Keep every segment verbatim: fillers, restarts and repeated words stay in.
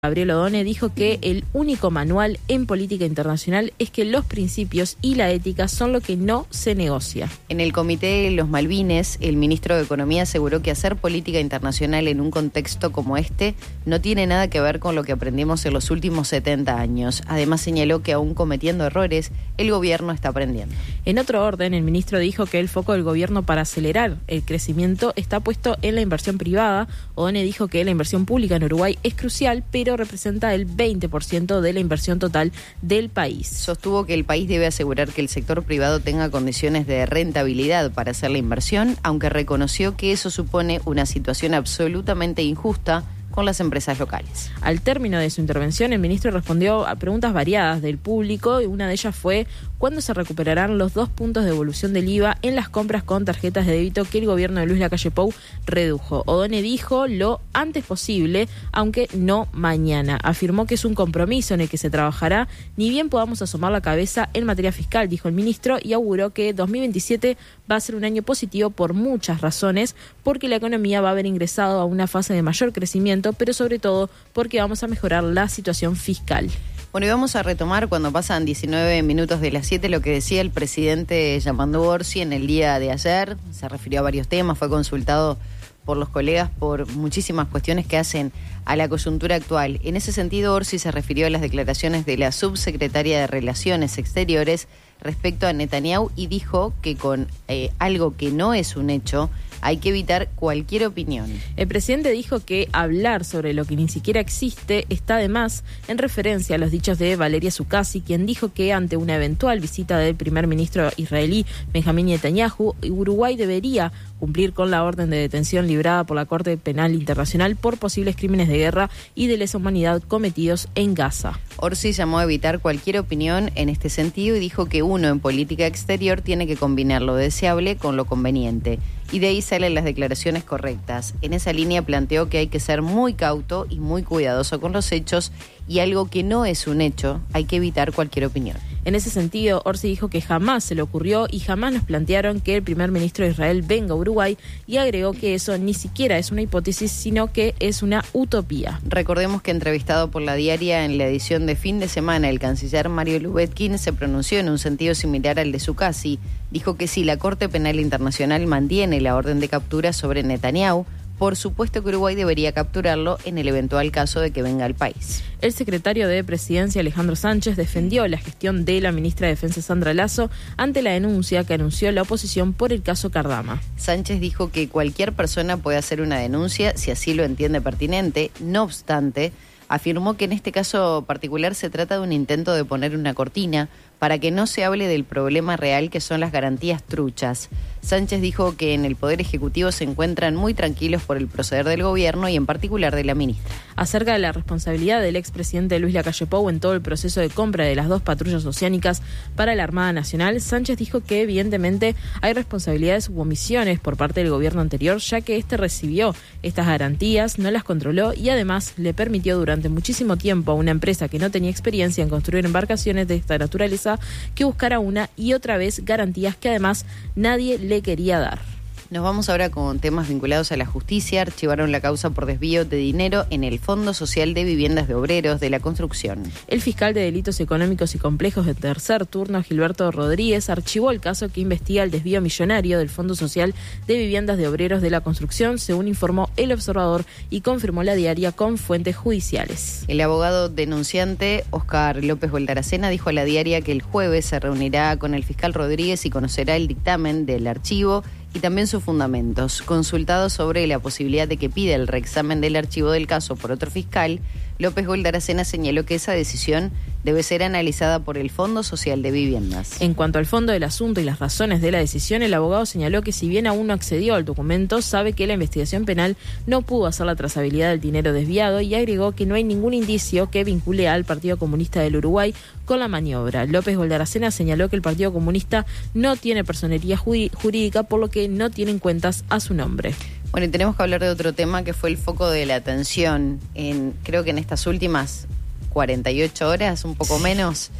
Gabriel Odone dijo que el único manual en política internacional es que los principios y la ética son lo que no se negocia. En el Comité de los Malvines, el ministro de Economía aseguró que hacer política internacional en un contexto como este no tiene nada que ver con lo que aprendimos en los últimos setenta años. Además señaló que aún cometiendo errores, el gobierno está aprendiendo. En otro orden, el ministro dijo que el foco del gobierno para acelerar el crecimiento está puesto en la inversión privada. Odone dijo que la inversión pública en Uruguay es crucial, pero representa el veinte por ciento de la inversión total del país. Sostuvo que el país debe asegurar que el sector privado tenga condiciones de rentabilidad para hacer la inversión, aunque reconoció que eso supone una situación absolutamente injusta con las empresas locales. Al término de su intervención, el ministro respondió a preguntas variadas del público y una de ellas fue ¿cuándo se recuperarán los dos puntos de devolución del I V A en las compras con tarjetas de débito que el gobierno de Luis Lacalle Pou redujo? Odone dijo lo antes posible, aunque no mañana. Afirmó que es un compromiso en el que se trabajará, ni bien podamos asomar la cabeza en materia fiscal, dijo el ministro, y auguró que dos mil veintisiete va a ser un año positivo por muchas razones, porque la economía va a haber ingresado a una fase de mayor crecimiento, pero sobre todo porque vamos a mejorar la situación fiscal. Bueno, y vamos a retomar cuando pasan diecinueve minutos de las siete lo que decía el presidente Yamandu Orsi en el día de ayer. Se refirió a varios temas, fue consultado por los colegas por muchísimas cuestiones que hacen a la coyuntura actual. En ese sentido, Orsi se refirió a las declaraciones de la subsecretaria de Relaciones Exteriores respecto a Netanyahu y dijo que con eh, algo que no es un hecho, hay que evitar cualquier opinión. El presidente dijo que hablar sobre lo que ni siquiera existe está de más, en referencia a los dichos de Valeria Zuccasi, quien dijo que ante una eventual visita del primer ministro israelí Benjamín Netanyahu, Uruguay debería cumplir con la orden de detención librada por la Corte Penal Internacional por posibles crímenes de guerra y de lesa humanidad cometidos en Gaza. Orsi llamó a evitar cualquier opinión en este sentido y dijo que uno en política exterior tiene que combinar lo deseable con lo conveniente. Y de ahí salen las declaraciones correctas. En esa línea planteó que hay que ser muy cauto y muy cuidadoso con los hechos y algo que no es un hecho, hay que evitar cualquier opinión. En ese sentido, Orsi dijo que jamás se le ocurrió y jamás nos plantearon que el primer ministro de Israel venga a Uruguay y agregó que eso ni siquiera es una hipótesis, sino que es una utopía. Recordemos que entrevistado por La Diaria en la edición de fin de semana, el canciller Mario Lubetkin se pronunció en un sentido similar al de Zuccasi. Dijo que si la Corte Penal Internacional mantiene la orden de captura sobre Netanyahu, por supuesto que Uruguay debería capturarlo en el eventual caso de que venga al país. El secretario de Presidencia, Alejandro Sánchez, defendió la gestión de la ministra de Defensa, Sandra Lasso, ante la denuncia que anunció la oposición por el caso Cardama. Sánchez dijo que cualquier persona puede hacer una denuncia si así lo entiende pertinente. No obstante, afirmó que en este caso particular se trata de un intento de poner una cortina para que no se hable del problema real que son las garantías truchas. Sánchez dijo que en el Poder Ejecutivo se encuentran muy tranquilos por el proceder del gobierno y en particular de la ministra. Acerca de la responsabilidad del expresidente Luis Lacalle Pou en todo el proceso de compra de las dos patrullas oceánicas para la Armada Nacional, Sánchez dijo que evidentemente hay responsabilidades u omisiones por parte del gobierno anterior, ya que este recibió estas garantías, no las controló y además le permitió durante muchísimo tiempo a una empresa que no tenía experiencia en construir embarcaciones de esta naturaleza que buscara una y otra vez garantías que además nadie le quería dar. Nos vamos ahora con temas vinculados a la justicia. Archivaron la causa por desvío de dinero en el Fondo Social de Viviendas de Obreros de la Construcción. El fiscal de Delitos Económicos y Complejos de tercer turno, Gilberto Rodríguez, archivó el caso que investiga el desvío millonario del Fondo Social de Viviendas de Obreros de la Construcción, según informó El Observador y confirmó La Diaria con fuentes judiciales. El abogado denunciante, Óscar López Goldaracena, dijo a La Diaria que el jueves se reunirá con el fiscal Rodríguez y conocerá el dictamen del archivo y también sus fundamentos. Consultado sobre la posibilidad de que pida el reexamen del archivo del caso por otro fiscal, López Goldaracena señaló que esa decisión debe ser analizada por el Fondo Social de Viviendas. En cuanto al fondo del asunto y las razones de la decisión, el abogado señaló que si bien aún no accedió al documento, sabe que la investigación penal no pudo hacer la trazabilidad del dinero desviado y agregó que no hay ningún indicio que vincule al Partido Comunista del Uruguay con la maniobra. López Goldaracena señaló que el Partido Comunista no tiene personería jurídica, por lo que no tienen cuentas a su nombre. Bueno, y tenemos que hablar de otro tema que fue el foco de la atención en, creo que en estas últimas cuarenta y ocho horas, un poco menos,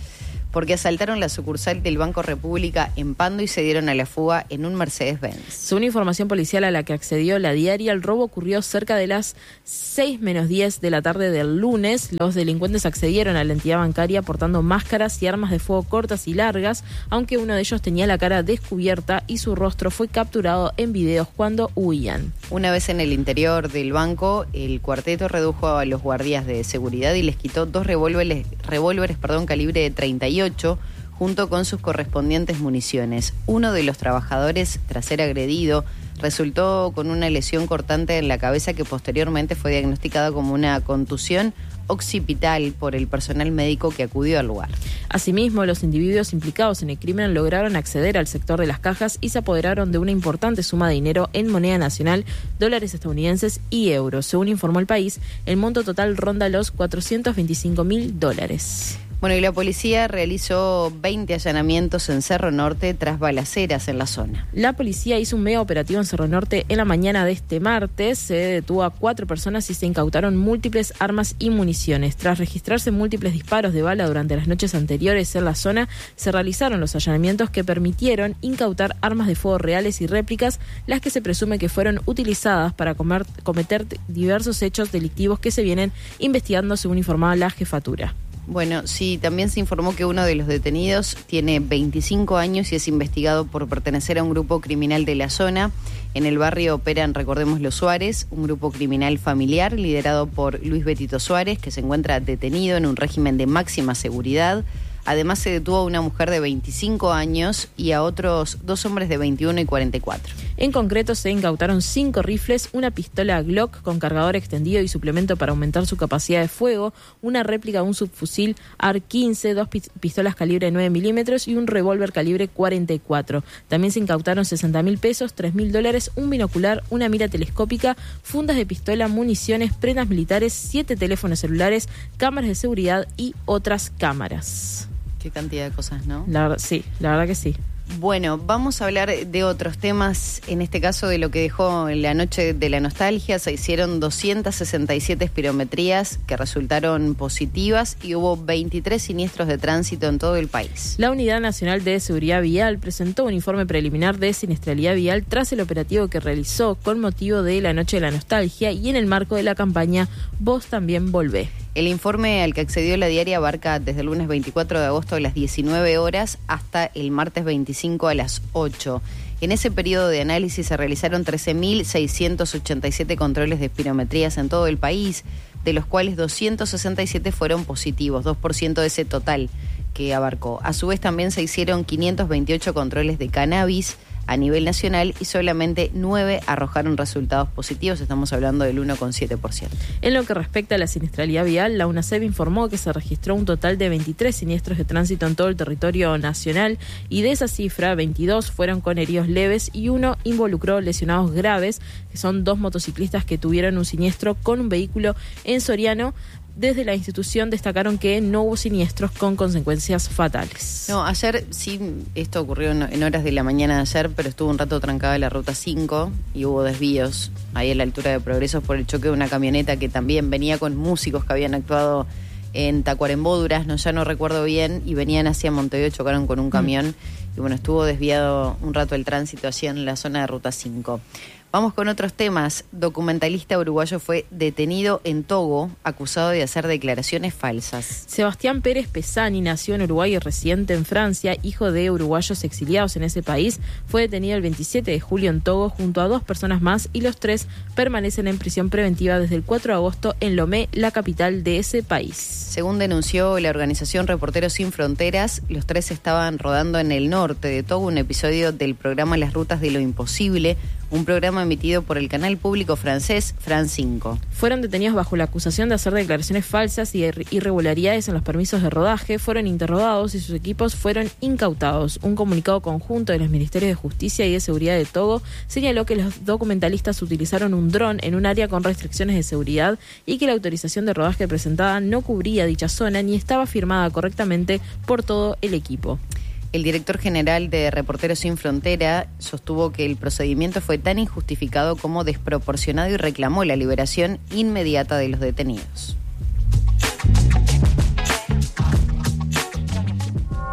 porque asaltaron la sucursal del Banco República en Pando y se dieron a la fuga en un Mercedes-Benz. Según información policial a la que accedió La Diaria, el robo ocurrió cerca de las seis menos diez de la tarde del lunes. Los delincuentes accedieron a la entidad bancaria portando máscaras y armas de fuego cortas y largas, aunque uno de ellos tenía la cara descubierta y su rostro fue capturado en videos cuando huían. Una vez en el interior del banco, el cuarteto redujo a los guardias de seguridad y les quitó dos revólveres, revólveres perdón, calibre de treinta y ocho, junto con sus correspondientes municiones. Uno de los trabajadores, tras ser agredido, resultó con una lesión cortante en la cabeza que posteriormente fue diagnosticada como una contusión occipital por el personal médico que acudió al lugar. Asimismo, los individuos implicados en el crimen lograron acceder al sector de las cajas y se apoderaron de una importante suma de dinero en moneda nacional, dólares estadounidenses y euros. Según informó El País, el monto total ronda los cuatrocientos veinticinco mil dólares. Bueno, y la policía realizó veinte allanamientos en Cerro Norte tras balaceras en la zona. La policía hizo un mega operativo en Cerro Norte en la mañana de este martes. Se detuvo a cuatro personas y se incautaron múltiples armas y municiones. Tras registrarse múltiples disparos de bala durante las noches anteriores en la zona, se realizaron los allanamientos que permitieron incautar armas de fuego reales y réplicas, las que se presume que fueron utilizadas para comer, cometer diversos hechos delictivos que se vienen investigando, según informaba la jefatura. Bueno, sí, también se informó que uno de los detenidos tiene veinticinco años y es investigado por pertenecer a un grupo criminal de la zona. En el barrio operan, recordemos, los Suárez, un grupo criminal familiar liderado por Luis Betito Suárez, que se encuentra detenido en un régimen de máxima seguridad. Además, se detuvo a una mujer de veinticinco años y a otros dos hombres de veintiuno y cuarenta y cuatro. En concreto, se incautaron cinco rifles, una pistola Glock con cargador extendido y suplemento para aumentar su capacidad de fuego, una réplica de un subfusil A R quince, dos pistolas calibre nueve milímetros y un revólver calibre cuarenta y cuatro. También se incautaron sesenta mil pesos, tres mil dólares, un binocular, una mira telescópica, fundas de pistola, municiones, prendas militares, siete teléfonos celulares, cámaras de seguridad y otras cámaras. Qué cantidad de cosas, ¿no? La verdad, sí, la verdad que sí. Bueno, vamos a hablar de otros temas, en este caso de lo que dejó la noche de la nostalgia. Se hicieron doscientas sesenta y siete espirometrías que resultaron positivas y hubo veintitrés siniestros de tránsito en todo el país. La Unidad Nacional de Seguridad Vial presentó un informe preliminar de siniestralidad vial tras el operativo que realizó con motivo de la noche de la nostalgia y en el marco de la campaña Vos también volvé. El informe al que accedió La Diaria abarca desde el lunes veinticuatro de agosto a las diecinueve horas hasta el martes veinticinco a las ocho. En ese periodo de análisis se realizaron trece mil seiscientos ochenta y siete controles de espirometrías en todo el país, de los cuales doscientos sesenta y siete fueron positivos, dos por ciento de ese total que abarcó. A su vez también se hicieron quinientos veintiocho controles de cannabis a nivel nacional y solamente nueve arrojaron resultados positivos, estamos hablando del uno coma siete por ciento. En lo que respecta a la siniestralidad vial, la UNACEP informó que se registró un total de veintitrés siniestros de tránsito en todo el territorio nacional y de esa cifra, veintidós fueron con heridos leves y uno involucró lesionados graves, que son dos motociclistas que tuvieron un siniestro con un vehículo en Soriano. Desde la institución destacaron que no hubo siniestros con consecuencias fatales. No, ayer sí, esto ocurrió en, en horas de la mañana de ayer, pero estuvo un rato trancada la ruta cinco y hubo desvíos ahí a la altura de Progresos por el choque de una camioneta que también venía con músicos que habían actuado en Tacuarembó, Durazno, ya no recuerdo bien, y venían hacia Montevideo, chocaron con un camión mm. y bueno, estuvo desviado un rato el tránsito allí en la zona de ruta cinco. Vamos con otros temas. Documentalista uruguayo fue detenido en Togo, acusado de hacer declaraciones falsas. Sebastián Pérez Pesani nació en Uruguay y residente en Francia, hijo de uruguayos exiliados en ese país. Fue detenido el veintisiete de julio en Togo junto a dos personas más y los tres permanecen en prisión preventiva desde el cuatro de agosto en Lomé, la capital de ese país. Según denunció la organización Reporteros Sin Fronteras, los tres estaban rodando en el norte de Togo un episodio del programa Las Rutas de lo Imposible, un programa emitido por el canal público francés France cinco. Fueron detenidos bajo la acusación de hacer declaraciones falsas y irregularidades en los permisos de rodaje, fueron interrogados y sus equipos fueron incautados. Un comunicado conjunto de los Ministerios de Justicia y de Seguridad de Togo señaló que los documentalistas utilizaron un dron en un área con restricciones de seguridad y que la autorización de rodaje presentada no cubría dicha zona ni estaba firmada correctamente por todo el equipo. El director general de Reporteros Sin Frontera sostuvo que el procedimiento fue tan injustificado como desproporcionado y reclamó la liberación inmediata de los detenidos.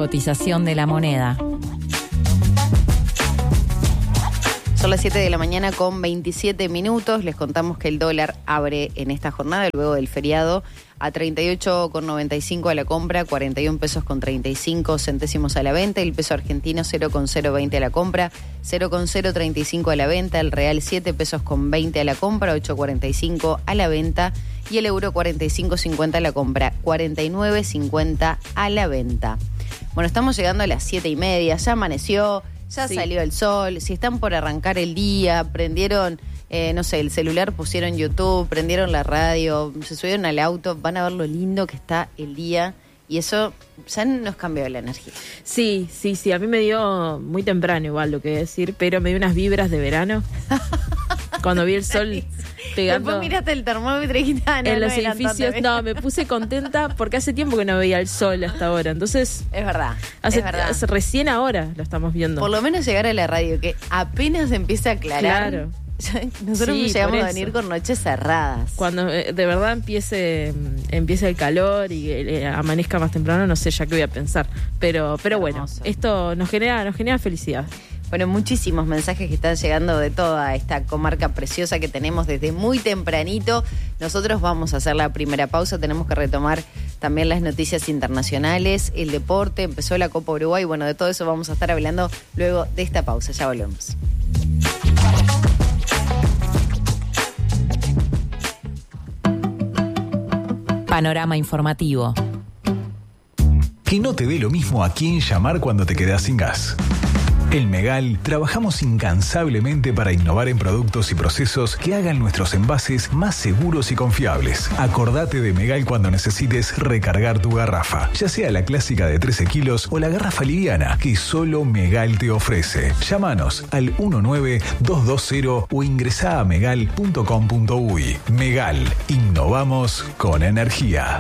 cotización de la moneda. Son las siete de la mañana con veintisiete minutos. Les contamos que el dólar abre en esta jornada, luego del feriado, a treinta y ocho con noventa y cinco a la compra, cuarenta y un pesos con treinta y cinco centésimos a la venta. El peso argentino cero con cero veinte a la compra, cero con cero treinta y cinco a la venta. El real siete pesos con veinte a la compra, ocho cuarenta y cinco a la venta. Y el euro cuarenta y cinco cincuenta a la compra, cuarenta y nueve cincuenta a la venta. Bueno, estamos llegando a las siete y media, ya amaneció. Ya sí. Salió el sol, si están por arrancar el día, prendieron, eh, no sé, el celular, pusieron YouTube, prendieron la radio, se subieron al auto, van a ver lo lindo que está el día y eso ya nos cambió la energía. Sí, sí, sí, a mí me dio muy temprano igual lo que decir, pero me dio unas vibras de verano. Cuando vi el sol pegando. Después miraste el termómetro y no, en no los edificios. No, me puse contenta porque hace tiempo que no veía el sol hasta ahora. Entonces. Es verdad. Hace, es verdad. Hace, recién ahora lo estamos viendo. Por lo menos llegar a la radio, que apenas empieza a aclarar. Claro. Nosotros sí, llegamos a venir con noches cerradas. Cuando eh, de verdad empiece empiece el calor y eh, amanezca más temprano, no sé ya qué voy a pensar. Pero, pero bueno, esto nos genera, nos genera felicidad. Bueno, muchísimos mensajes que están llegando de toda esta comarca preciosa que tenemos desde muy tempranito. Nosotros vamos a hacer la primera pausa, tenemos que retomar también las noticias internacionales, el deporte, empezó la Copa Uruguay. Bueno, de todo eso vamos a estar hablando luego de esta pausa. Ya volvemos. Panorama informativo. Que no te dé lo mismo a quién llamar cuando te quedás sin gas. En Megal trabajamos incansablemente para innovar en productos y procesos que hagan nuestros envases más seguros y confiables. Acordate de Megal cuando necesites recargar tu garrafa, ya sea la clásica de trece kilos o la garrafa liviana que solo Megal te ofrece. Llámanos al uno nueve dos dos cero o ingresá a megal punto com punto uy. Megal, innovamos con energía.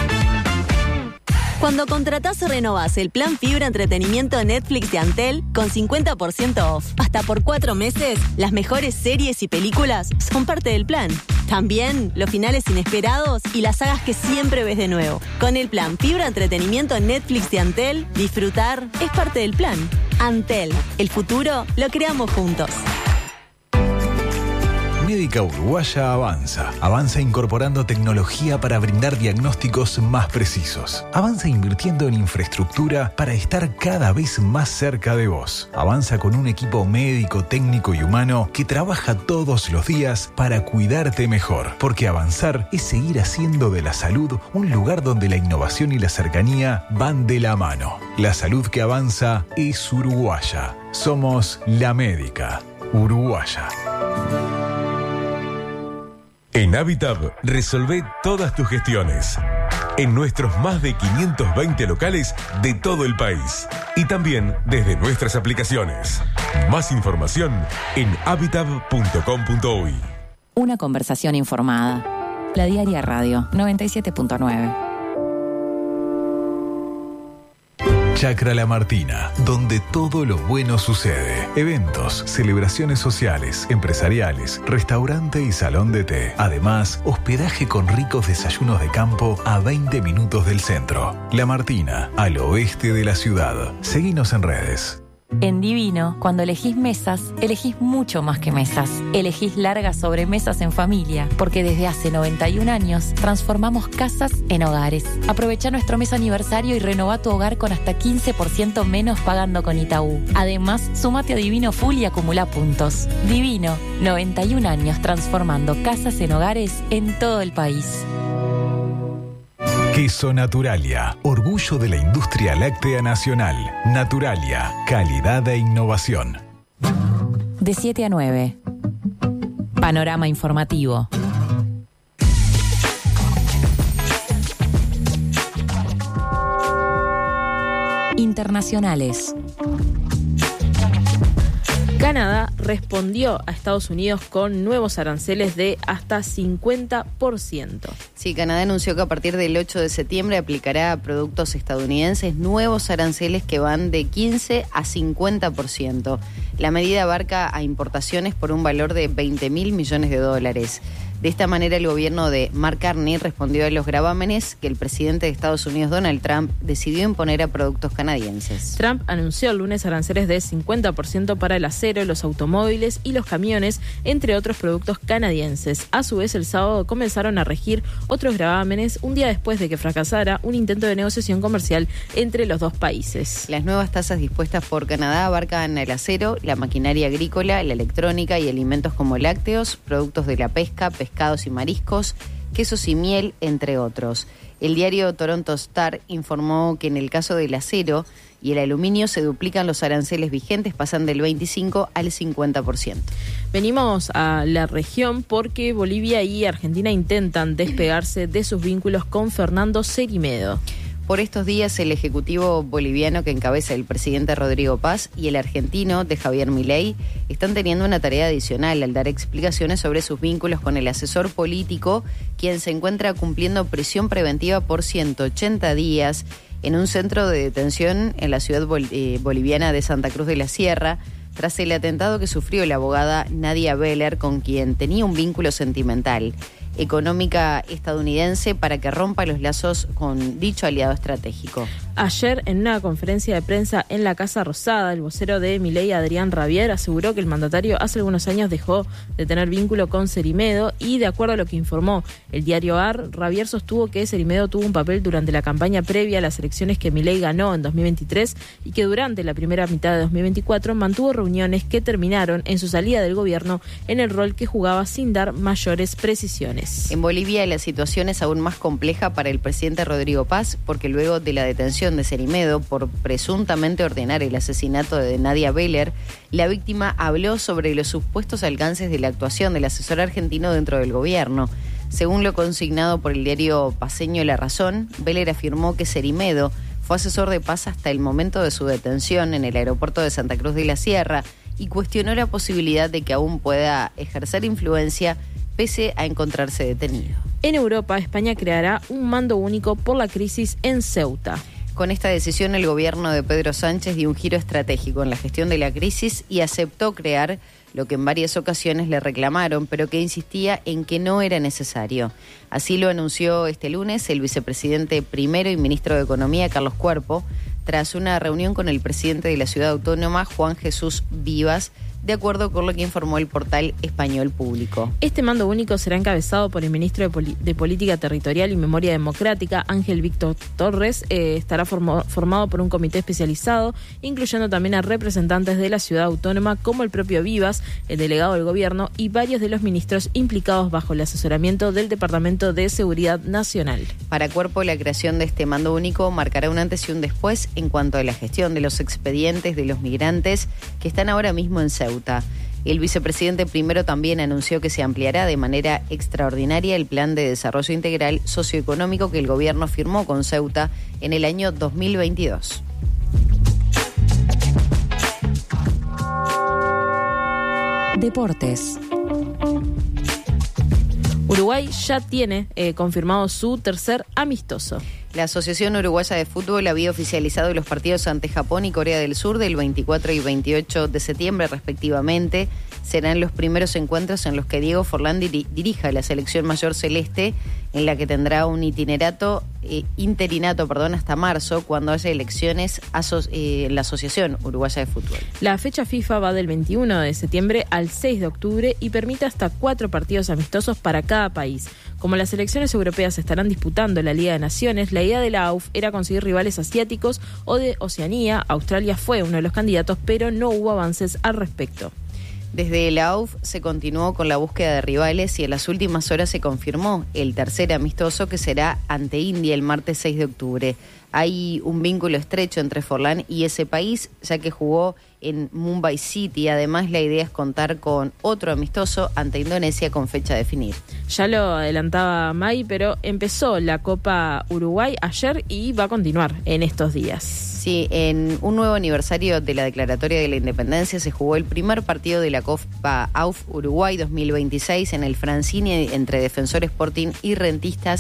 Cuando contratás o renovás el plan Fibra Entretenimiento Netflix de Antel con cincuenta por ciento off, hasta por cuatro meses, las mejores series y películas son parte del plan. También los finales inesperados y las sagas que siempre ves de nuevo. Con el plan Fibra Entretenimiento Netflix de Antel, disfrutar es parte del plan. Antel, el futuro lo creamos juntos. Médica Uruguaya avanza. Avanza incorporando tecnología para brindar diagnósticos más precisos. Avanza invirtiendo en infraestructura para estar cada vez más cerca de vos. Avanza con un equipo médico, técnico y humano que trabaja todos los días para cuidarte mejor. Porque avanzar es seguir haciendo de la salud un lugar donde la innovación y la cercanía van de la mano. La salud que avanza es uruguaya. Somos la Médica Uruguaya. En Habitab, resolvé todas tus gestiones. En nuestros más de quinientos veinte locales de todo el país. Y también desde nuestras aplicaciones. Más información en habitab punto com punto uy. Una conversación informada. La Diaria Radio noventa y siete punto nueve. Chacra La Martina, donde todo lo bueno sucede. Eventos, celebraciones sociales, empresariales, restaurante y salón de té. Además, hospedaje con ricos desayunos de campo a veinte minutos del centro. La Martina, al oeste de la ciudad. Seguinos en redes. En Divino, cuando elegís mesas, elegís mucho más que mesas. Elegís largas sobremesas en familia, porque desde hace noventa y un años transformamos casas en hogares. Aprovecha nuestro mes aniversario y renová tu hogar con hasta quince por ciento menos pagando con Itaú. Además, sumate a Divino Full y acumula puntos. Divino, noventa y un años transformando casas en hogares en todo el país. Queso Naturalia, orgullo de la industria láctea nacional. Naturalia, calidad e innovación. De siete a nueve. Panorama informativo. Internacionales. Canadá respondió a Estados Unidos con nuevos aranceles de hasta cincuenta por ciento. Sí, Canadá anunció que a partir del ocho de septiembre aplicará a productos estadounidenses nuevos aranceles que van de quince a cincuenta por ciento. La medida abarca a importaciones por un valor de veinte mil millones de dólares. De esta manera, el gobierno de Mark Carney respondió a los gravámenes que el presidente de Estados Unidos, Donald Trump, decidió imponer a productos canadienses. Trump anunció el lunes aranceles de cincuenta por ciento para el acero, los automóviles y los camiones, entre otros productos canadienses. A su vez, el sábado comenzaron a regir otros gravámenes un día después de que fracasara un intento de negociación comercial entre los dos países. Las nuevas tasas dispuestas por Canadá abarcan el acero, la maquinaria agrícola, la electrónica y alimentos como lácteos, productos de la pesca, pescados y mariscos, quesos y miel, entre otros. El diario Toronto Star informó que en el caso del acero y el aluminio se duplican los aranceles vigentes, pasan del veinticinco al cincuenta por ciento. Venimos a la región porque Bolivia y Argentina intentan despegarse de sus vínculos con Fernando Cerimedo. Por estos días, el ejecutivo boliviano que encabeza el presidente Rodrigo Paz y el argentino de Javier Milei están teniendo una tarea adicional al dar explicaciones sobre sus vínculos con el asesor político, quien se encuentra cumpliendo prisión preventiva por ciento ochenta días en un centro de detención en la ciudad bol- eh, boliviana de Santa Cruz de la Sierra, tras el atentado que sufrió la abogada Nadia Beller, con quien tenía un vínculo sentimental, económica estadounidense, para que rompa los lazos con dicho aliado estratégico. Ayer, en una conferencia de prensa en la Casa Rosada, el vocero de Milei, Adrián Rabier, aseguró que el mandatario hace algunos años dejó de tener vínculo con Cerimedo y, de acuerdo a lo que informó el diario A R, Rabier sostuvo que Cerimedo tuvo un papel durante la campaña previa a las elecciones que Milei ganó en dos mil veintitrés y que durante la primera mitad de dos mil veinticuatro mantuvo reuniones que terminaron en su salida del gobierno en el rol que jugaba sin dar mayores precisiones. En Bolivia la situación es aún más compleja para el presidente Rodrigo Paz, porque luego de la detención de Cerimedo por presuntamente ordenar el asesinato de Nadia Beller, la víctima habló sobre los supuestos alcances de la actuación del asesor argentino dentro del gobierno. Según lo consignado por el diario paceño La Razón, Beller afirmó que Cerimedo fue asesor de Paz hasta el momento de su detención en el aeropuerto de Santa Cruz de la Sierra y cuestionó la posibilidad de que aún pueda ejercer influencia pese a encontrarse detenido. En Europa, España creará un mando único por la crisis en Ceuta. Con esta decisión, el gobierno de Pedro Sánchez dio un giro estratégico en la gestión de la crisis y aceptó crear lo que en varias ocasiones le reclamaron, pero que insistía en que no era necesario. Así lo anunció este lunes el vicepresidente primero y ministro de Economía, Carlos Cuerpo, tras una reunión con el presidente de la ciudad autónoma, Juan Jesús Vivas, de acuerdo con lo que informó el portal Español Público. Este mando único será encabezado por el ministro de, Poli- de Política Territorial y Memoria Democrática, Ángel Víctor Torres. Eh, estará formo- formado por un comité especializado, incluyendo también a representantes de la ciudad autónoma, como el propio Vivas, el delegado del gobierno, y varios de los ministros implicados bajo el asesoramiento del Departamento de Seguridad Nacional. Para Cuerpo, la creación de este mando único marcará un antes y un después en cuanto a la gestión de los expedientes de los migrantes que están ahora mismo en Ceuta. El vicepresidente primero también anunció que se ampliará de manera extraordinaria el plan de desarrollo integral socioeconómico que el gobierno firmó con Ceuta en el año dos mil veintidós. Deportes. Uruguay ya tiene eh, confirmado su tercer amistoso. La Asociación Uruguaya de Fútbol había oficializado los partidos ante Japón y Corea del Sur del veinticuatro y veintiocho de septiembre respectivamente. Serán los primeros encuentros en los que Diego Forlán diri- dirija la selección mayor celeste, en la que tendrá un itinerato, eh, interinato perdón, hasta marzo, cuando haya elecciones aso- eh, en la Asociación Uruguaya de Fútbol. La fecha FIFA va del veintiuno de septiembre al seis de octubre y permite hasta cuatro partidos amistosos para cada país. Como las selecciones europeas estarán disputando la Liga de Naciones, la idea de la A U F era conseguir rivales asiáticos o de Oceanía. Australia fue uno de los candidatos, pero no hubo avances al respecto. Desde la A U F se continuó con la búsqueda de rivales y en las últimas horas se confirmó el tercer amistoso, que será ante India el martes seis de octubre. Hay un vínculo estrecho entre Forlán y ese país, ya que jugó en Mumbai City. Además, la idea es contar con otro amistoso ante Indonesia con fecha a definir. Ya lo adelantaba May, pero empezó la Copa Uruguay ayer y va a continuar en estos días. Sí, en un nuevo aniversario de la Declaratoria de la Independencia se jugó el primer partido de la Copa A U F Uruguay dos mil veintiséis en el Francini entre Defensor Sporting y Rentistas,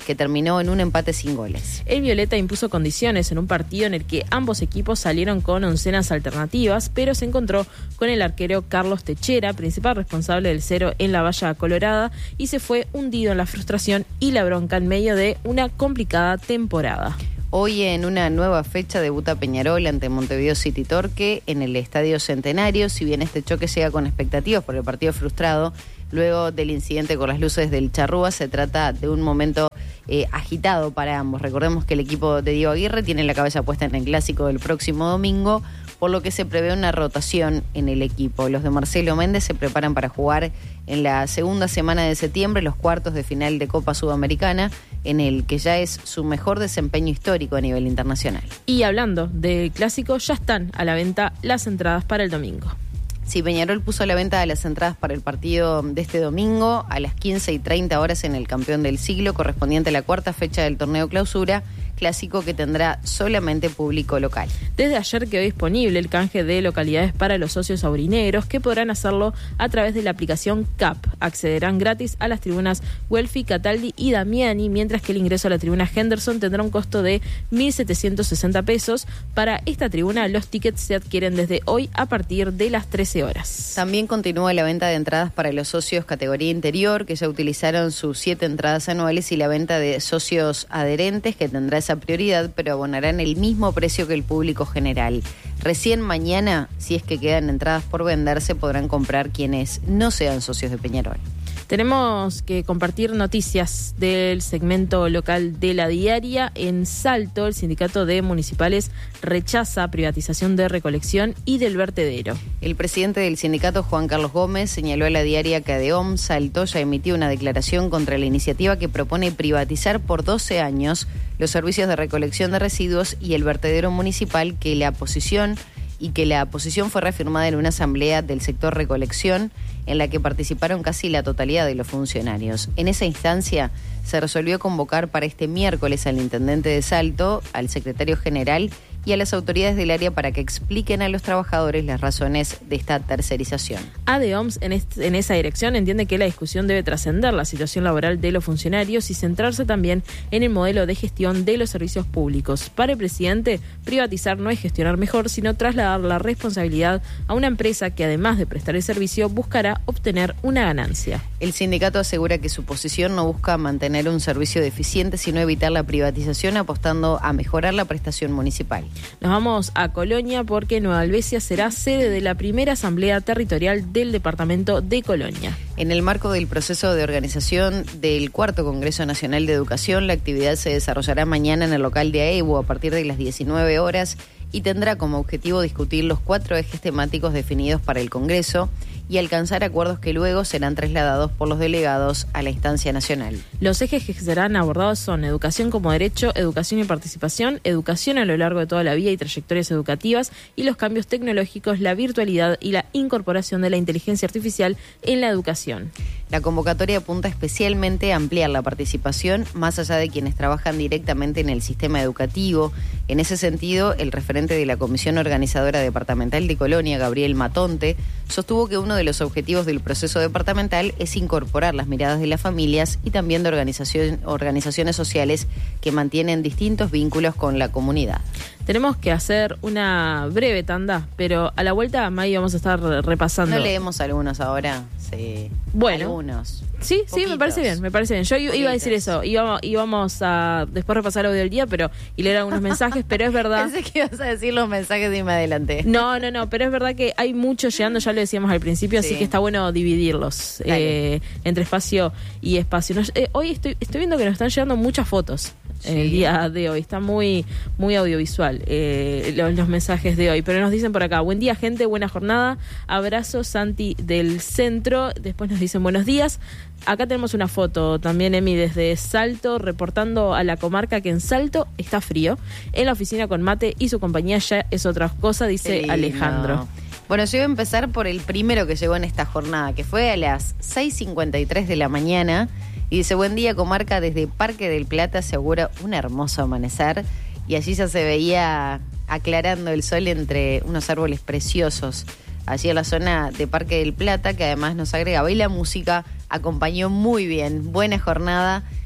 que terminó en un empate sin goles. El Violeta impuso condiciones en un partido en el que ambos equipos salieron con oncenas alternativas, pero se encontró con el arquero Carlos Techera, principal responsable del cero en la valla colorada, y se fue hundido en la frustración y la bronca en medio de una complicada temporada. Hoy en una nueva fecha debuta Peñarol ante Montevideo City Torque en el Estadio Centenario. Si bien este choque llega con expectativas por el partido frustrado, luego del incidente con las luces del Charrúa, se trata de un momento eh, agitado para ambos. Recordemos que el equipo de Diego Aguirre tiene la cabeza puesta en el clásico del próximo domingo, por lo que se prevé una rotación en el equipo. Los de Marcelo Méndez se preparan para jugar en la segunda semana de septiembre los cuartos de final de Copa Sudamericana, en el que ya es su mejor desempeño histórico a nivel internacional. Y hablando del clásico, ya están a la venta las entradas para el domingo. Sí, Peñarol puso a la venta las entradas para el partido de este domingo a las quince y treinta horas en el Campeón del Siglo, correspondiente a la cuarta fecha del torneo Clausura, clásico que tendrá solamente público local. Desde ayer quedó disponible el canje de localidades para los socios aurinegros, que podrán hacerlo a través de la aplicación C A P. Accederán gratis a las tribunas Welfi, Cataldi y Damiani, mientras que el ingreso a la tribuna Henderson tendrá un costo de mil setecientos sesenta pesos. Para esta tribuna, los tickets se adquieren desde hoy a partir de las trece horas. También continúa la venta de entradas para los socios categoría interior, que ya utilizaron sus siete entradas anuales, y la venta de socios adherentes, que tendrá esa prioridad, pero abonarán el mismo precio que el público general. Recién mañana, si es que quedan entradas por vender, se podrán comprar quienes no sean socios de Peñarol. Tenemos que compartir noticias del segmento local de La Diaria. En Salto, el sindicato de municipales rechaza privatización de recolección y del vertedero. El presidente del sindicato, Juan Carlos Gómez, señaló a La Diaria que ADEOM Salto ya emitió una declaración contra la iniciativa que propone privatizar por doce años los servicios de recolección de residuos y el vertedero municipal, que la posición y que la posición fue reafirmada en una asamblea del sector recolección en la que participaron casi la totalidad de los funcionarios. En esa instancia se resolvió convocar para este miércoles al intendente de Salto, al secretario general y a las autoridades del área para que expliquen a los trabajadores las razones de esta tercerización. ADEOMS en, en esa dirección entiende que la discusión debe trascender la situación laboral de los funcionarios y centrarse también en el modelo de gestión de los servicios públicos. Para el presidente, privatizar no es gestionar mejor, sino trasladar la responsabilidad a una empresa que, además de prestar el servicio, buscará obtener una ganancia. El sindicato asegura que su posición no busca mantener un servicio deficiente, sino evitar la privatización, apostando a mejorar la prestación municipal. Nos vamos a Colonia porque Nueva Albesia será sede de la primera asamblea territorial del departamento de Colonia. En el marco del proceso de organización del Cuarto Congreso Nacional de Educación, la actividad se desarrollará mañana en el local de AEBU a partir de las diecinueve horas y tendrá como objetivo discutir los cuatro ejes temáticos definidos para el Congreso y alcanzar acuerdos que luego serán trasladados por los delegados a la instancia nacional. Los ejes que serán abordados son educación como derecho, educación y participación, educación a lo largo de toda la vida y trayectorias educativas, y los cambios tecnológicos, la virtualidad y la incorporación de la inteligencia artificial en la educación. La convocatoria apunta especialmente a ampliar la participación más allá de quienes trabajan directamente en el sistema educativo. En ese sentido, el referente de la Comisión Organizadora Departamental de Colonia, Gabriel Matonte, sostuvo que uno de los objetivos del proceso departamental es incorporar las miradas de las familias y también de organización, organizaciones sociales que mantienen distintos vínculos con la comunidad. Tenemos que hacer una breve tanda, pero a la vuelta, May, vamos a estar repasando. ¿No leemos algunos ahora? Sí. Bueno. Algunos. Sí, Poquitos. sí, me parece bien, me parece bien. Yo Poquitos. iba a decir eso, íbamos, íbamos a después repasar el audio del día, pero y leer algunos mensajes, pero es verdad. Pensé que ibas a decir los mensajes y me adelanté. No, no, no, pero es verdad que hay mucho llegando, ya lo decíamos al principio, sí. Así que está bueno dividirlos eh, entre espacio y espacio. Nos, eh, hoy estoy, estoy viendo que nos están llegando muchas fotos. Sí. El día de hoy está muy muy audiovisual eh, los, los mensajes de hoy, pero nos dicen por acá: buen día, gente, buena jornada, abrazo, Santi del centro. Después nos dicen buenos días. Acá tenemos una foto también, Emi, desde Salto, reportando a la comarca que en Salto está frío. En la oficina con Mate y su compañía ya es otra cosa, dice Alejandro. Bueno, yo iba a empezar por el primero que llegó en esta jornada, que fue a las seis cincuenta y tres de la mañana. Y dice: buen día, comarca, desde Parque del Plata se augura un hermoso amanecer. Y allí ya se veía aclarando el sol entre unos árboles preciosos, allí en la zona de Parque del Plata, que además nos agregaba. Y la música acompañó muy bien. Buena jornada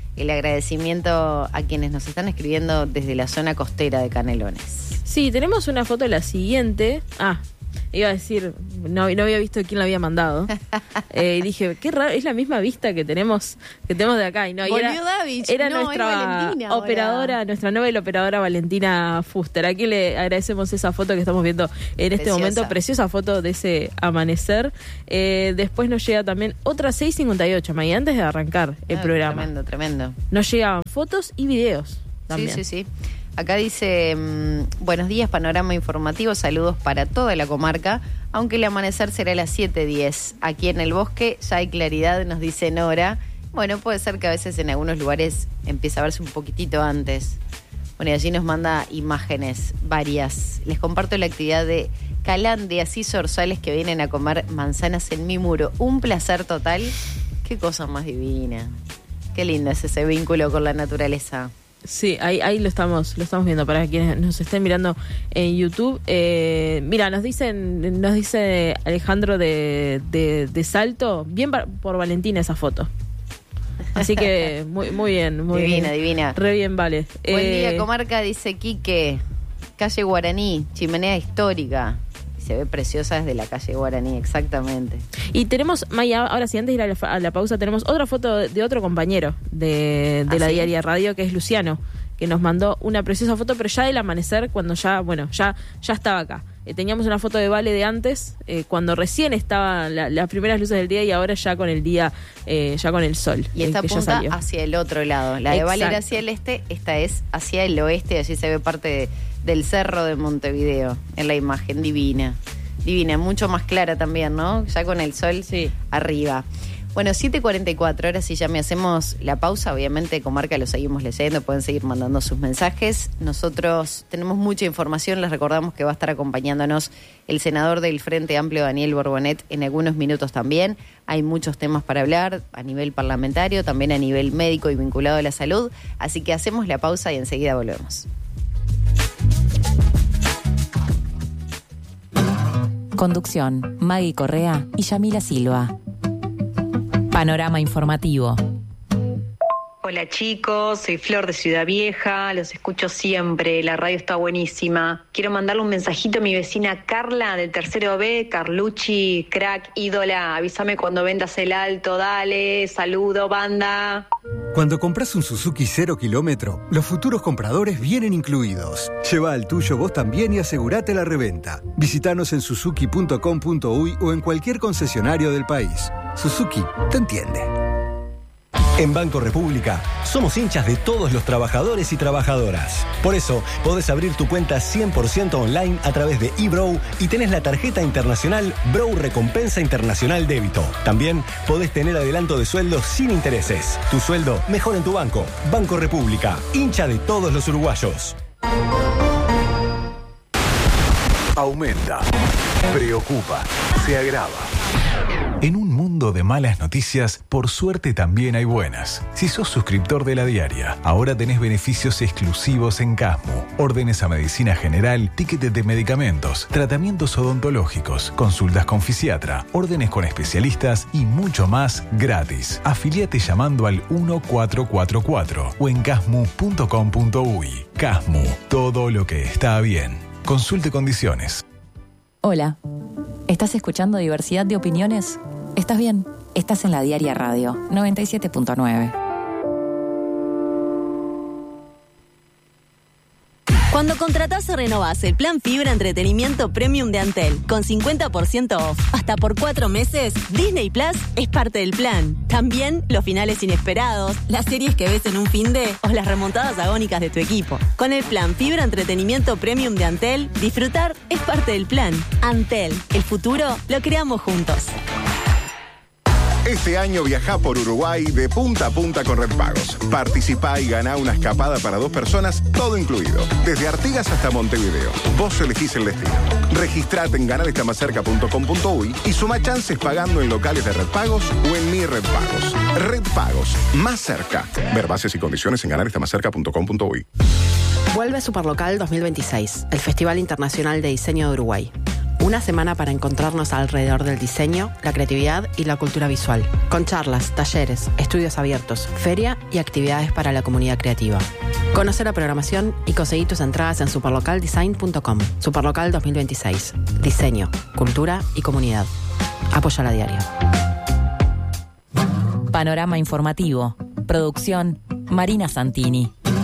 el agradecimiento a quienes nos están escribiendo desde la zona costera de Canelones. Sí, tenemos una foto de la siguiente. Ah, iba a decir, no, no había visto quién la había mandado. Eh, y dije, qué raro, es la misma vista que tenemos que tenemos de acá. Y no, y Volvió era, Davich. era No, nuestra es Valentina operadora, ahora. nuestra nueva operadora Valentina Fuster. Aquí le agradecemos esa foto que estamos viendo en este Preciosa. momento. Preciosa foto de ese amanecer. Eh, después nos llega también otra seis cincuenta y ocho, Maggie, antes de arrancar el Ah, programa. Tremendo, tremendo. Nos llegaban fotos y videos también. Sí, sí, sí. Acá dice, mmm, buenos días, panorama informativo, saludos para toda la comarca, aunque el amanecer será a las siete diez. Aquí en el bosque ya hay claridad, nos dice Nora. Bueno, puede ser que a veces en algunos lugares empiece a verse un poquitito antes. Bueno, y allí nos manda imágenes varias. Les comparto la actividad de calandias y zorzales que vienen a comer manzanas en mi muro. Un placer total. Qué cosa más divina. Qué lindo es ese vínculo con la naturaleza. Sí, ahí, ahí lo estamos, lo estamos viendo para quienes nos estén mirando en YouTube. Eh, mira, nos dicen, nos dice Alejandro de, de, de Salto, bien pa- por Valentina esa foto. Así que muy, muy bien, muy Divina, bien. divina. Re bien, vale. Buen Eh, día, comarca, dice Quique. Calle Guaraní, chimenea histórica. Y se ve preciosa desde la calle Guaraní, exactamente. Y tenemos, Maya, ahora sí, antes de ir a la, a la pausa, tenemos otra foto de, de otro compañero de, de ¿Ah, la sí? Diaria Radio, que es Luciano, que nos mandó una preciosa foto, pero ya del amanecer, cuando ya, bueno, ya, ya estaba acá. Eh, teníamos una foto de Vale de antes, eh, cuando recién estaban la, las primeras luces del día, y ahora ya con el día, eh, ya con el sol. Y eh, esta que ya punta salió. hacia el otro lado. La de Vale era Exacto. hacia el este, esta es hacia el oeste, y allí se ve parte de- del cerro de Montevideo en la imagen. Divina. Divina, mucho más clara también, ¿no? Ya con el sol Sí. arriba. Bueno, siete cuarenta y cuatro, ahora sí ya me hacemos la pausa. Obviamente, comarca, lo seguimos leyendo, pueden seguir mandando sus mensajes. Nosotros tenemos mucha información, les recordamos que va a estar acompañándonos el senador del Frente Amplio, Daniel Borbonet, en algunos minutos también. Hay muchos temas para hablar a nivel parlamentario, también a nivel médico y vinculado a la salud. Así que hacemos la pausa y enseguida volvemos. Conducción, Maggie Correa y Yamila Silva. Panorama informativo. Hola chicos, soy Flor de Ciudad Vieja, los escucho siempre, la radio está buenísima. Quiero mandarle un mensajito a mi vecina Carla del tercero B, Carlucci, crack, ídola, avísame cuando vendas el alto, dale, saludo, banda. Cuando compras un Suzuki cero kilómetro, los futuros compradores vienen incluidos. Lleva el tuyo vos también y asegurate la reventa. Visítanos en suzuki punto com punto uy o en cualquier concesionario del país. Suzuki te entiende. En Banco República somos hinchas de todos los trabajadores y trabajadoras. Por eso podés abrir tu cuenta cien por ciento online a través de eBrow y tenés la tarjeta internacional Brow Recompensa Internacional Débito. También podés tener adelanto de sueldo sin intereses. Tu sueldo mejor en tu banco. Banco República, hincha de todos los uruguayos. Aumenta, preocupa, se agrava. En un mundo de malas noticias, por suerte también hay buenas. Si sos suscriptor de La Diaria, ahora tenés beneficios exclusivos en Casmu. Órdenes a medicina general, tickets de medicamentos, tratamientos odontológicos, consultas con fisiatra, órdenes con especialistas y mucho más gratis. Afiliate llamando al uno cuatro cuatro cuatro o en casmu punto com punto uy. Casmu, todo lo que está bien. Consulte condiciones. Hola. ¿Estás escuchando Diversidad de Opiniones? ¿Estás bien? Estás en la Diaria Radio, noventa y siete punto nueve. Cuando contratás o renovás el plan Fibra Entretenimiento Premium de Antel con cincuenta por ciento off hasta por cuatro meses, Disney Plus es parte del plan. También los finales inesperados, las series que ves en un finde o las remontadas agónicas de tu equipo. Con el plan Fibra Entretenimiento Premium de Antel, disfrutar es parte del plan. Antel, el futuro lo creamos juntos. Este año viajá por Uruguay de punta a punta con Red Pagos. Participá y ganá una escapada para dos personas, todo incluido. Desde Artigas hasta Montevideo. Vos elegís el destino. Registrate en ganar está más cerca punto com punto uy y suma chances pagando en locales de Red Pagos o en Mi Red Pagos. Red Pagos, más cerca. Ver bases y condiciones en ganar está más cerca punto com punto uy. Vuelve Superlocal dos mil veintiséis, el Festival Internacional de Diseño de Uruguay. Una semana para encontrarnos alrededor del diseño, la creatividad y la cultura visual, con charlas, talleres, estudios abiertos, feria y actividades para la comunidad creativa. Conoce la programación y conseguí tus entradas en superlocaldesign punto com. Superlocal dos mil veintiséis. Diseño, cultura y comunidad. Apoya la diaria. Panorama informativo. Producción Marina Santini.